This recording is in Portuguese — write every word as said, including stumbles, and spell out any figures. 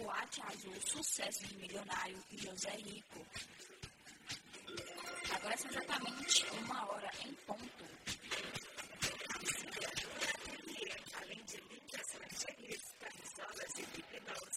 Boate Azul, Sucesso de Milionário e José Rico. Agora são exatamente uma